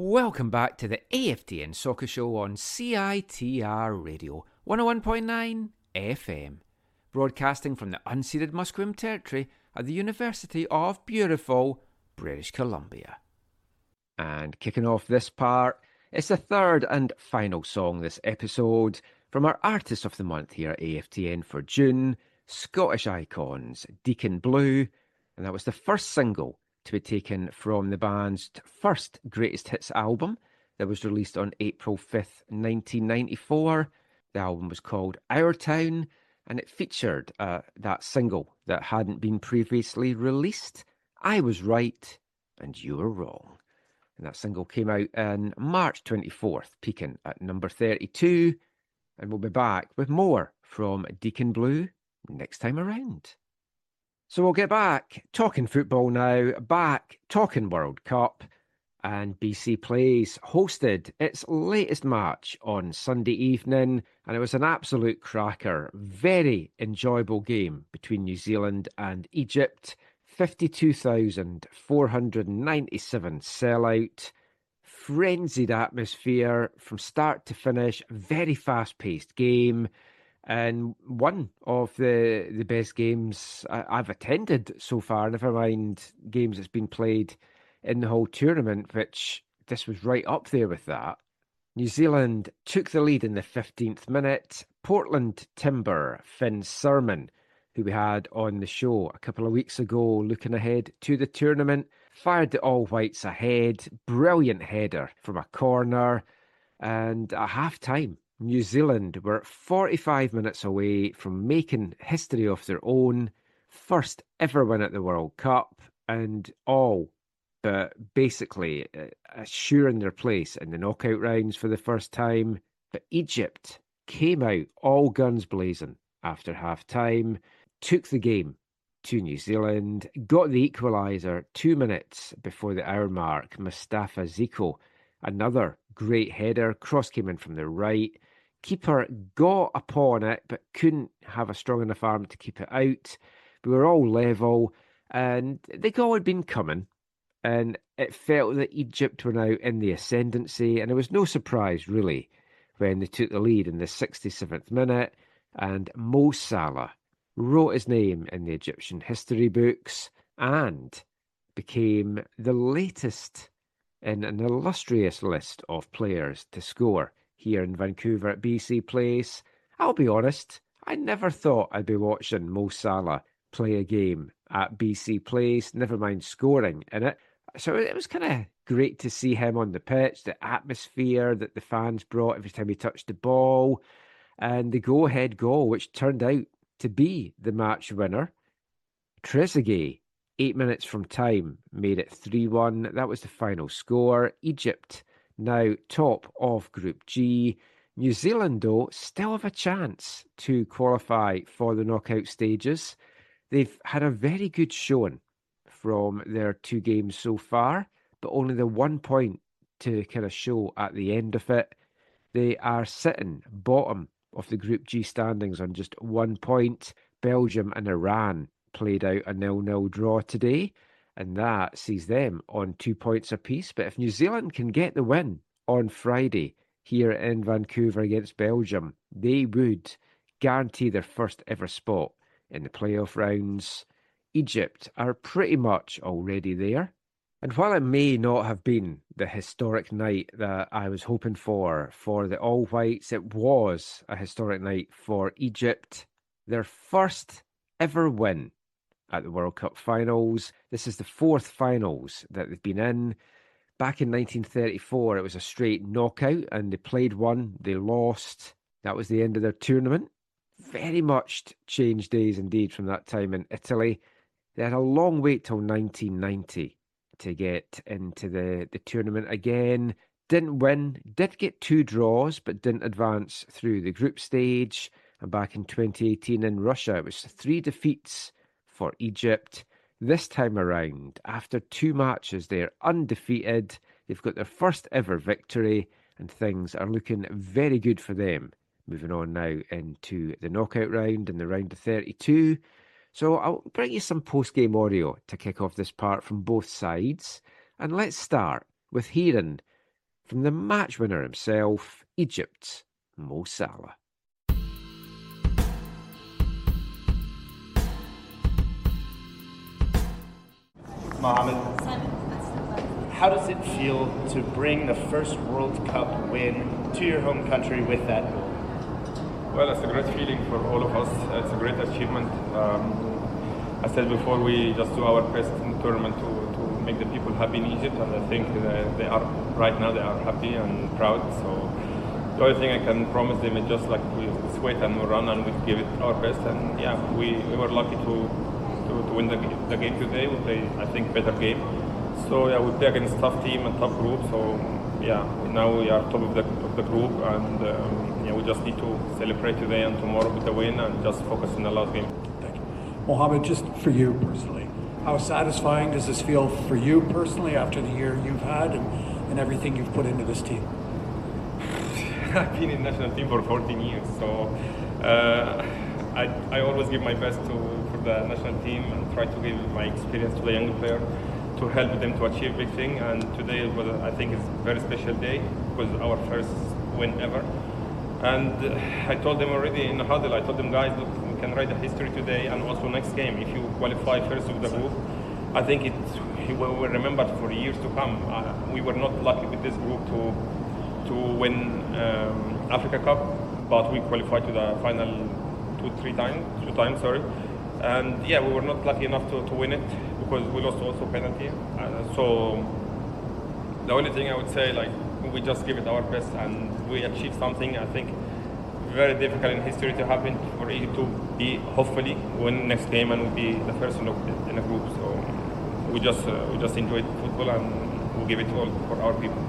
Welcome back to the AFTN Soccer Show on CITR Radio 101.9 FM, broadcasting from the unceded Musqueam territory at the University of beautiful British Columbia. And kicking off this part, it's the third and final song this episode from our Artist of the Month here at AFTN for June, Scottish Icons, Deacon Blue, and that was the first single to be taken from the band's first greatest hits album that was released on April 5th, 1994. The album was called Our Town, and it featured that single that hadn't been previously released, I Was Right and You Were Wrong. And that single came out on March 24th, peaking at number 32. And we'll be back with more from Deacon Blue next time around. So we'll get back talking football now, back talking World Cup, and BC Plays hosted its latest match on Sunday evening, and it was an absolute cracker. Very enjoyable game between New Zealand and Egypt. 52,497 sellout, frenzied atmosphere from start to finish, very fast-paced game, and one of the best games I've attended so far, never mind games that's been played in the whole tournament, which this was right up there with that. New Zealand took the lead in the 15th minute. Portland Timber, Finn Surman, who we had on the show a couple of weeks ago, looking ahead to the tournament, fired the All Whites ahead. Brilliant header from a corner. And at half-time, New Zealand were 45 minutes away from making history of their own, first ever win at the World Cup, and all but basically assuring their place in the knockout rounds for the first time. But Egypt came out all guns blazing after half-time, took the game to New Zealand, got the equaliser 2 minutes before the hour mark. Mustafa Ziko, another great header, cross came in from the right. Keeper got upon it, but couldn't have a strong enough arm to keep it out. We were all level, and the goal had been coming, and it felt that Egypt were now in the ascendancy, and it was no surprise, really, when they took the lead in the 67th minute, and Mo Salah wrote his name in the Egyptian history books and became the latest in an illustrious list of players to score here in Vancouver at BC Place. I'll be honest, I never thought I'd be watching Mo Salah play a game at BC Place, never mind scoring in it. So it was kind of great to see him on the pitch, the atmosphere that the fans brought every time he touched the ball, and the go-ahead goal, which turned out to be the match winner. Trezeguet, 8 minutes from time, made it 3-1. That was the final score. Egypt now top of Group G. New Zealand, though, still have a chance to qualify for the knockout stages. They've had a very good showing from their 2 games so far, but only the 1 point to kind of show at the end of it. They are sitting bottom of the Group G standings on just 1 point. Belgium and Iran played out a 0-0 draw today, and that sees them on 2 points apiece. But if New Zealand can get the win on Friday here in Vancouver against Belgium, they would guarantee their first ever spot in the playoff rounds. Egypt are pretty much already there. And while it may not have been the historic night that I was hoping for the All Whites, it was a historic night for Egypt. Their first ever win at the World Cup finals. This is the 4th finals that they've been in. Back in 1934, it was a straight knockout, and they played one, they lost. That was the end of their tournament. Very much changed days indeed from that time in Italy. They had a long wait till 1990 to get into the tournament again. Didn't win, did get 2 draws, but didn't advance through the group stage. And back in 2018 in Russia, it was 3 defeats for Egypt. This time around, after 2 matches, they're undefeated. They've got their first ever victory, and things are looking very good for them. Moving on now into the knockout round and the round of 32. So I'll bring you some post-game audio to kick off this part from both sides. And let's start with hearing from the match winner himself, Egypt's Mo Salah. Mohamed, how does it feel to bring the first World Cup win to your home country with that goal? Well, it's a great feeling for all of us. It's a great achievement. I said before, we just do our best in the tournament to make the people happy in Egypt, and I think they are right now. They are happy and proud. So the only thing I can promise them is just like we sweat and we run and we give it our best. And yeah, we were lucky to win the game today. We played, I think, better game. So yeah, we play against tough team and tough group. So yeah, now we are top of the group, and yeah, we just need to celebrate today and tomorrow with the win and just focus on the last game. Thank you. Mohamed, just for you personally, how satisfying does this feel for you personally after the year you've had and everything you've put into this team? I've been in national team for 14 years, so I always give my best for the national team and try to give my experience to the younger player to help them to achieve big thing. And today was, I think, it's a very special day because our first win ever. And I told them already in the huddle, I told them, guys, look, we can write a history today and also next game. If you qualify first of the group, I think it will remembered for years to come. We were not lucky with this group to win Africa Cup, but we qualified to the final two times. And yeah, we were not lucky enough to win it because we lost also penalty. So the only thing I would say, like, we just give it our best and we achieved something, I think, very difficult in history to happen for Egypt to be, hopefully, win next game and we'll be the first in a group. So we just enjoyed football and we'll give it all for our people.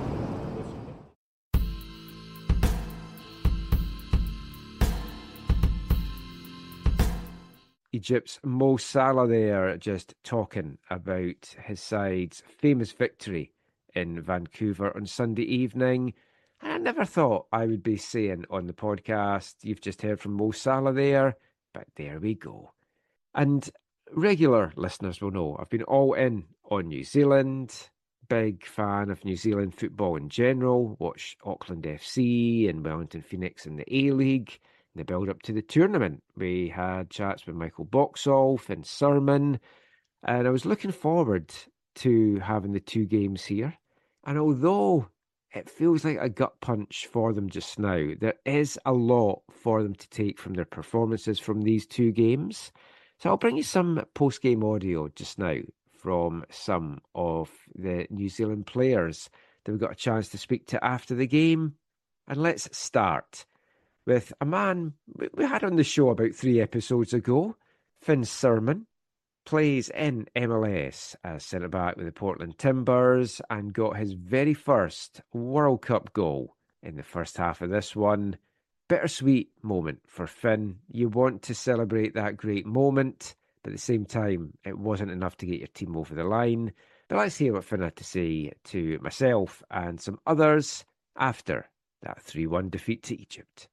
Egypt's Mo Salah there, just talking about his side's famous victory in Vancouver on Sunday evening. And I never thought I would be saying on the podcast, you've just heard from Mo Salah there, but there we go. And regular listeners will know I've been all in on New Zealand, big fan of New Zealand football in general, watched Auckland FC and Wellington Phoenix in the A-League. In the build-up to the tournament, we had chats with Michael Boxall, Finn Surman, and I was looking forward to having the two games here. And although it feels like a gut punch for them just now, there is a lot for them to take from their performances from these two games. So I'll bring you some post-game audio just now from some of the New Zealand players that we got a chance to speak to after the game. And let's start with a man we had on the show about 3 episodes ago, Finn Surman. Plays in MLS as centre-back with the Portland Timbers and got his very first World Cup goal in the first half of this one. Bittersweet moment for Finn. You want to celebrate that great moment, but at the same time, it wasn't enough to get your team over the line. But let's hear what Finn had to say to myself and some others after that 3-1 defeat to Egypt.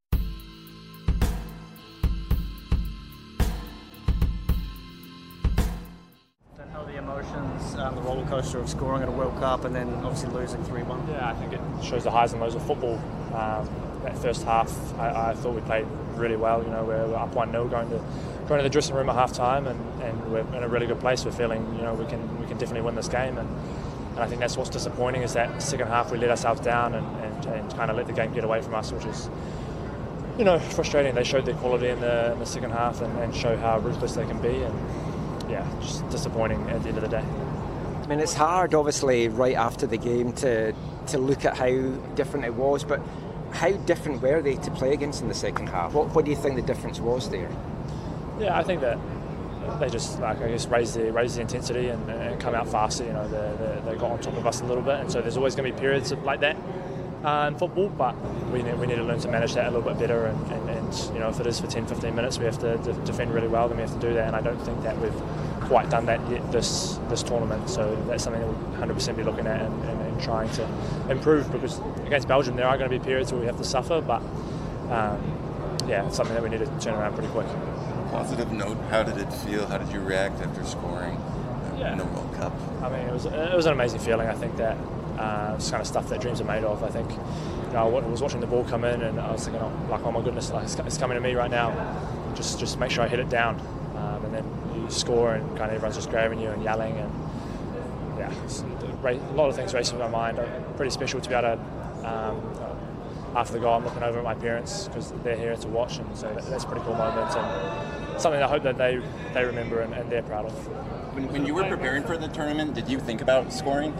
Emotions, the roller coaster of scoring at a World Cup and then obviously losing 3-1. Yeah, I think it shows the highs and lows of football. That first half, I thought we played really well. You know, we're up 1-0 going to the dressing room at half time, and we're in a really good place. We're feeling, you know, we can definitely win this game, and I think that's what's disappointing is that second half we let ourselves down and kind of let the game get away from us, which is, you know, frustrating. They showed their quality in the second half and show how ruthless they can be, and yeah, just disappointing at the end of the day. I mean, it's hard, obviously, right after the game to look at how different it was, but how different were they to play against in the second half? What do you think the difference was there? Yeah, I think that they just, like, I guess, raised the intensity and come out faster. You know, they got on top of us a little bit, and so there's always going to be periods like that in football, but we need to learn to manage that a little bit better, and you know, if it is for 10-15 minutes we have to defend really well, then we have to do that, and I don't think that we've quite done that yet this tournament, so that's something that we'll 100% be looking at and trying to improve, because against Belgium there are going to be periods where we have to suffer, but yeah, it's something that we need to turn around pretty quick. Positive note, how did it feel? How did you react after scoring in the World Cup? I mean, it was an amazing feeling. I think that It's kind of stuff that dreams are made of. I think, you know, I was watching the ball come in, and I was thinking, oh my goodness, like it's coming to me right now. Just make sure I hit it down, and then you score, and kind of everyone's just grabbing you and yelling, and yeah, a lot of things racing through my mind. Pretty special to be able to. After the goal, I'm looking over at my parents because they're here to watch, and so that's a pretty cool moment, and something I hope that they remember and they're proud of. When you were preparing for the tournament, did you think about scoring?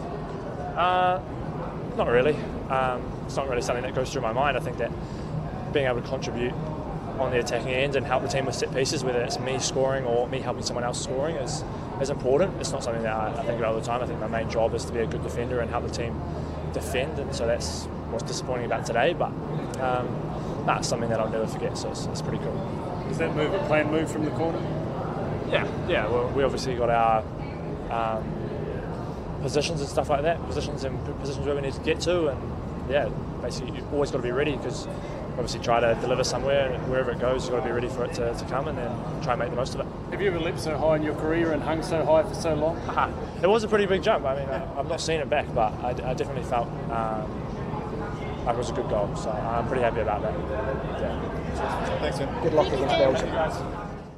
Not really. It's not really something that goes through my mind. I think that being able to contribute on the attacking end and help the team with set pieces, whether it's me scoring or me helping someone else scoring, is important. It's not something that I think about all the time. I think my main job is to be a good defender and help the team defend, and so that's what's disappointing about today, but that's something that I'll never forget, so it's pretty cool. Is that move a planned move from the corner? Yeah. Well, we obviously got our positions and stuff like that, positions where we need to get to, and yeah, basically you've always got to be ready because obviously try to deliver somewhere, and wherever it goes, you've got to be ready for it to come, and then try and make the most of it. Have you ever leapt so high in your career and hung so high for so long? It was a pretty big jump. I mean, I've not seen it back, but I definitely felt like it was a good goal, so I'm pretty happy about that. Yeah. Thanks, man. Good luck against Belgium.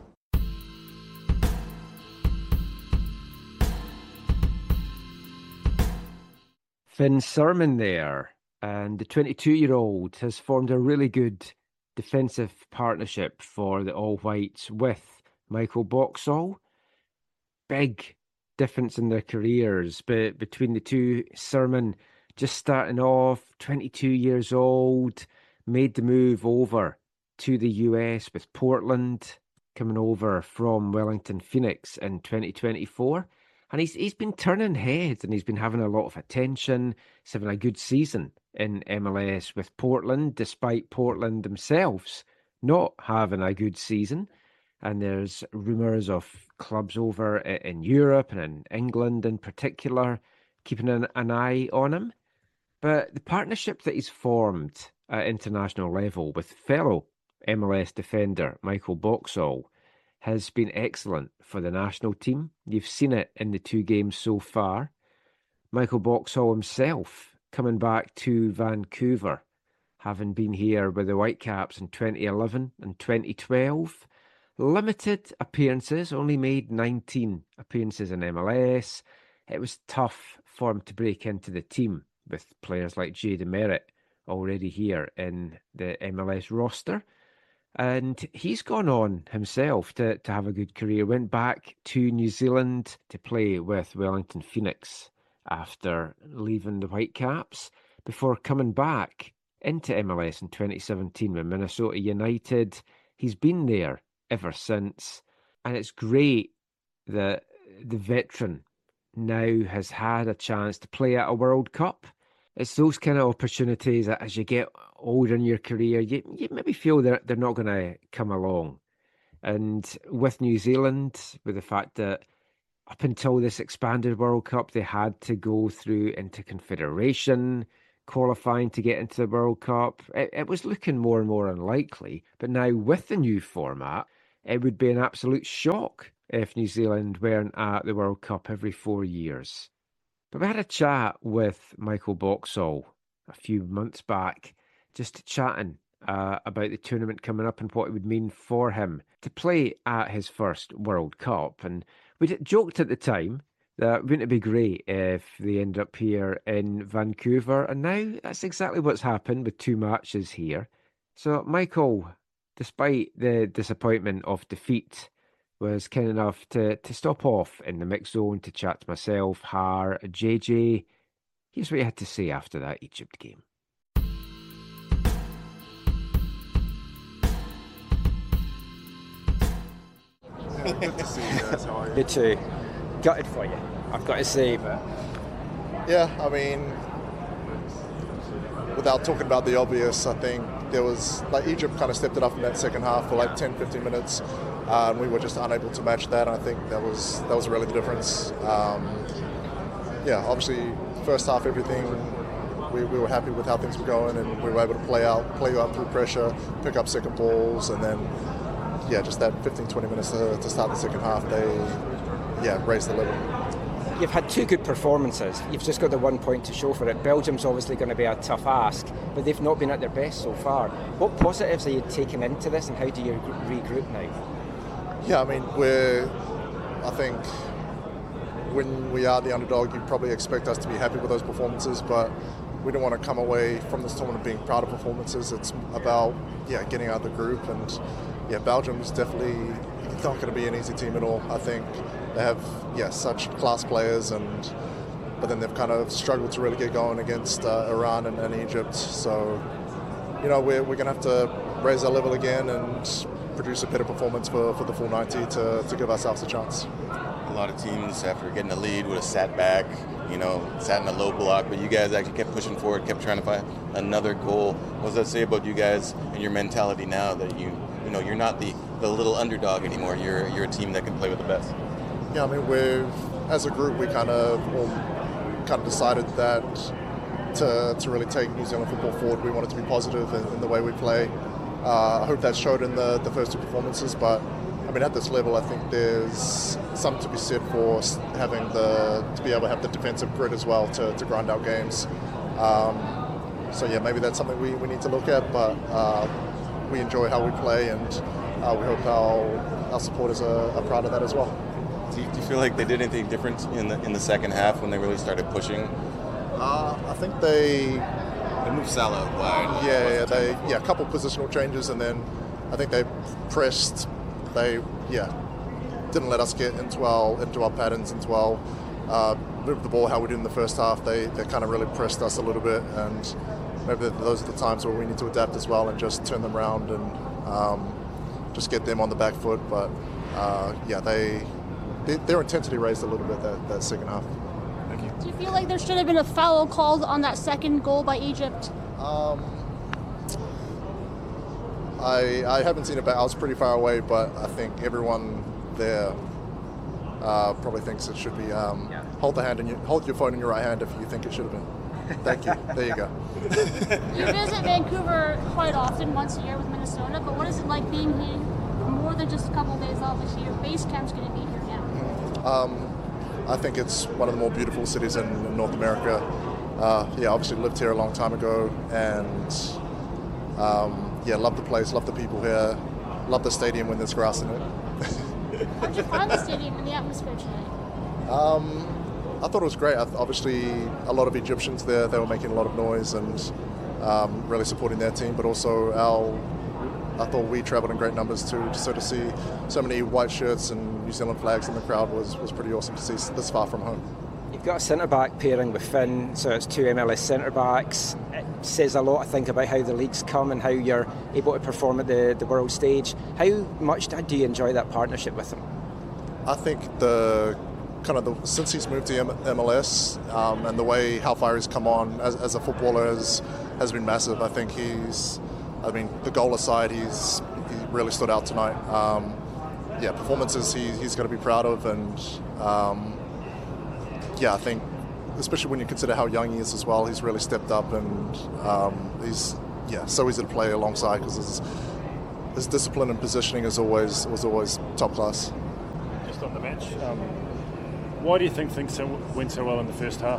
Finn Surman there, and the 22-year-old has formed a really good defensive partnership for the All Whites with Michael Boxall. Big difference in their careers, but between the two, Surman just starting off, 22 years old, made the move over to the US with Portland, coming over from Wellington Phoenix in 2024. And he's been turning heads, and he's been having a lot of attention. He's having a good season in MLS with Portland, despite Portland themselves not having a good season. And there's rumours of clubs over in Europe and in England in particular keeping an eye on him. But the partnership that he's formed at international level with fellow MLS defender Michael Boxall has been excellent for the national team. You've seen it in the two games so far. Michael Boxall himself coming back to Vancouver, having been here with the Whitecaps in 2011 and 2012. Limited appearances, only made 19 appearances in MLS. It was tough for him to break into the team with players like Jay DeMerit already here in the MLS roster. And he's gone on himself to have a good career. Went back to New Zealand to play with Wellington Phoenix after leaving the Whitecaps before coming back into MLS in 2017 with Minnesota United. He's been there ever since. And it's great that the veteran now has had a chance to play at a World Cup. It's those kind of opportunities that as you get older in your career, you maybe feel they're not going to come along. And with New Zealand, with the fact that up until this expanded World Cup, they had to go through Interconfederation qualifying to get into the World Cup, it was looking more and more unlikely. But now with the new format, it would be an absolute shock if New Zealand weren't at the World Cup every 4 years. But we had a chat with Michael Boxall a few months back, just chatting about the tournament coming up and what it would mean for him to play at his first World Cup. And we joked at the time that wouldn't it be great if they end up here in Vancouver? And now that's exactly what's happened with 2 matches here. So Michael, despite the disappointment of defeat, was kind enough to stop off in the mix zone to chat to myself, Har, JJ. Here's what he had to say after that Egypt game. Good to see you guys. How are you? Me too. Gutted for you, I've got to say, but yeah, I mean, without talking about the obvious, I think there was, like, Egypt kind of stepped it up in that second half for like 10-15 minutes. We were just unable to match that, and I think that was really the difference. Obviously, first half, everything, we were happy with how things were going, and we were able to play out through pressure, pick up second balls, and then, just that 15-20 minutes to start the second half, they raised the level. you've had two good performances. You've just got the 1 point to show for it. Belgium's obviously going to be a tough ask, but they've not been at their best so far. What positives are you taking into this, and how do you regroup now? Yeah, I mean, I think when we are the underdog, you probably expect us to be happy with those performances, but we don't want to come away from this tournament being proud of performances. It's about getting out of the group, and Belgium's definitely not going to be an easy team at all. I think they have such class players, but then they've kind of struggled to really get going against Iran and Egypt. So we're going to have to raise our level again and produce a better performance for the full 90 to give ourselves a chance. A lot of teams, after getting the lead, would have sat back, sat in a low block, but you guys actually kept pushing forward, kept trying to find another goal. What does that say about you guys and your mentality now that you're not the little underdog anymore? You're a team that can play with the best. Yeah, I mean, as a group, we kind of decided that to really take New Zealand football forward, we wanted to be positive in the way we play. I hope that showed in the first two performances, but I mean, at this level, I think there's something to be said for having to be able to have the defensive grit as well to grind out games. So maybe that's something we need to look at, but we enjoy how we play, and we hope our supporters are proud of that as well. Do you feel like they did anything different in the second half when they really started pushing? I think they moved Salah wide. A couple positional changes, and then I think they pressed. They didn't let us get into our patterns, move the ball how we did in the first half. They kind of really pressed us a little bit, and maybe those are the times where we need to adapt as well and just turn them around and just get them on the back foot. But their intensity raised a little bit that second half. Thank you. Do you feel like there should have been a foul called on that second goal by Egypt? I haven't seen it back. I was pretty far away, but I think everyone there probably thinks it should be hold your phone in your right hand if you think it should have been. Thank you. There you go. You visit Vancouver quite often, once a year with Minnesota, but what is it like being here more than just a couple of days off this year? Base camp's going to be here now. I think it's one of the more beautiful cities in North America. Obviously lived here a long time ago, and love the place, love the people here, love the stadium when there's grass in it. How did you find the stadium and the atmosphere tonight? I thought it was great. Obviously, a lot of Egyptians there. They were making a lot of noise and really supporting their team, but also I thought we travelled in great numbers too. So to see so many white shirts and New Zealand flags in the crowd was pretty awesome to see this far from home. You've got a centre-back pairing with Finn, so it's two MLS centre-backs. It says a lot, I think, about how the league's come and how you're able to perform at the world stage. How much do you enjoy that partnership with him? I think since he's moved to MLS and the way how far he's come on as a footballer has been massive. I think the goal aside, he really stood out tonight. Performances he's going to be proud of, and I think especially when you consider how young he is as well, he's really stepped up, and he's so easy to play alongside because his discipline and positioning was always top class. Just on the match, why do you think things went so well in the first half?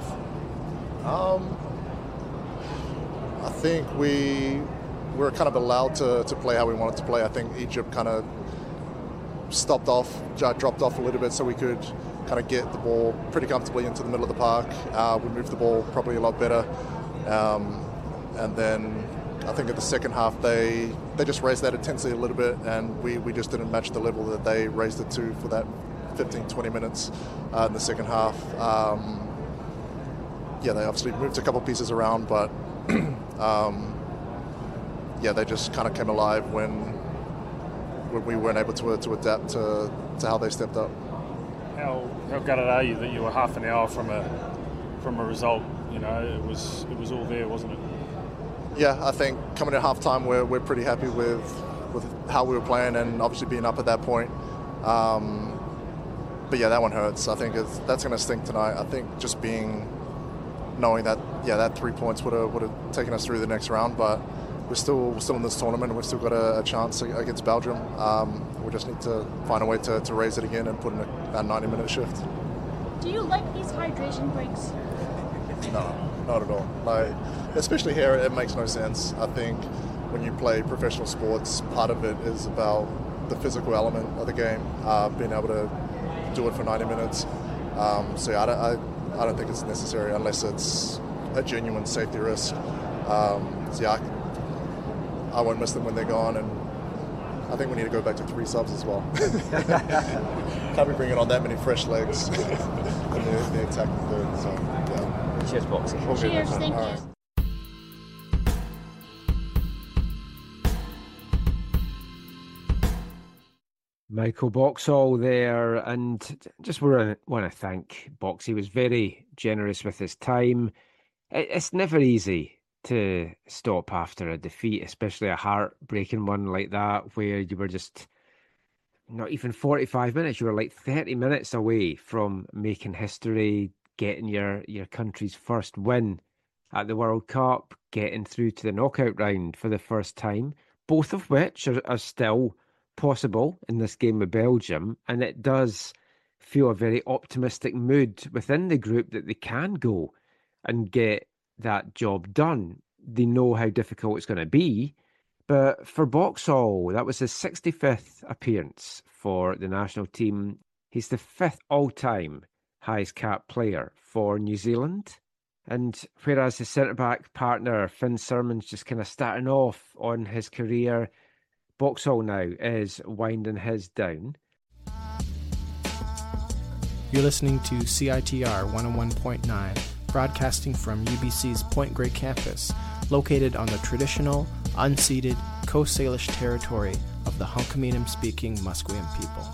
I think we were kind of allowed to play how we wanted to play. I think Egypt kind of dropped off a little bit so we could kind of get the ball pretty comfortably into the middle of the park. We moved the ball probably a lot better. And then I think at the second half they just raised that intensity a little bit, and we just didn't match the level that they raised it to for that 15-20 minutes in the second half. They obviously moved a couple pieces around, but they just kind of came alive when we weren't able to adapt to how they stepped up. How gutted are you that you were half an hour from a result? It was all there, wasn't it? Yeah, I think coming at halftime, we're pretty happy with how we were playing, and obviously being up at that point. But that one hurts. I think that's going to stink tonight. I think just knowing that that 3 points would have taken us through the next round, but we're still in this tournament, and we've still got a chance against Belgium. We just need to find a way to raise it again and put in a 90-minute shift. Do you like these hydration breaks? No, not at all. Like, especially here, it makes no sense. I think when you play professional sports, part of it is about the physical element of the game, being able to do it for 90 minutes. So yeah, I don't think it's necessary unless it's a genuine safety risk. So yeah, I won't miss them when they're gone, and I think we need to go back to 3 subs as well. Can't be bringing on that many fresh legs in the attacking third. So yeah. Cheers, Boxy. Cheers, thank you. Michael Boxall there, and just want to thank Boxy. He was very generous with his time. It's never easy to stop after a defeat, especially a heartbreaking one like that, where you were just not even 45 minutes, you were like 30 minutes away from making history, getting your country's first win at the World Cup, getting through to the knockout round for the first time, both of which are still possible in this game with Belgium. And it does feel a very optimistic mood within the group that they can go and get that job done. They know how difficult it's going to be. But for Boxall, that was his 65th appearance for the national team. He's the 5th all-time highest cap player for New Zealand. And whereas his centre-back partner, Finn Surman's just kind of starting off on his career, Boxall now is winding his down. You're listening to CITR 101.9, broadcasting from UBC's Point Grey campus, located on the traditional, unceded Coast Salish territory of the Hunkaminam-speaking Musqueam people.